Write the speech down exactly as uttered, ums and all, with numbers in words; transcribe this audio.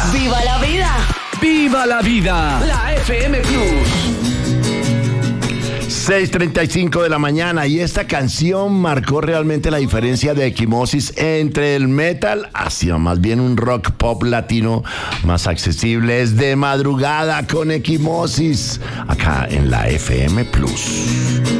¡Viva la vida! ¡Viva la vida! La F M Plus. seis treinta y cinco de la mañana, y esta canción marcó realmente la diferencia de Equimosis entre el metal hacia más bien un rock pop latino más accesible. Es De Madrugada con Equimosis, acá en la F M Plus.